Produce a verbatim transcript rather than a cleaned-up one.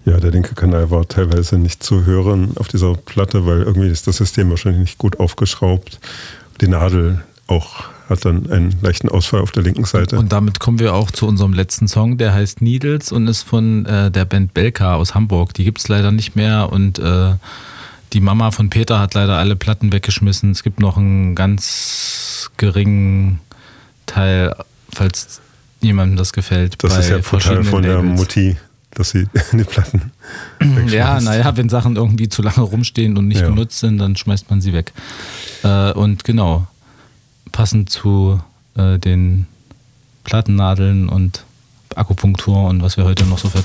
Ja, der linke Kanal war teilweise nicht zu hören auf dieser Platte, weil irgendwie ist das System wahrscheinlich nicht gut aufgeschraubt. Die Nadel auch hat dann einen leichten Ausfall auf der linken Seite. Und damit kommen wir auch zu unserem letzten Song, der heißt Needles und ist von äh, der Band Belka aus Hamburg. Die gibt es leider nicht mehr und äh, die Mama von Peter hat leider alle Platten weggeschmissen. Es gibt noch einen ganz geringen Teil, falls jemandem das gefällt. Das bei ist ja total von der Labels. Mutti, dass sie die Platten Ja, naja, wenn Sachen irgendwie zu lange rumstehen und nicht ja. genutzt sind, dann schmeißt man sie weg. Äh, und genau, passend zu äh, den Plattennadeln und Akupunktur und was wir heute noch so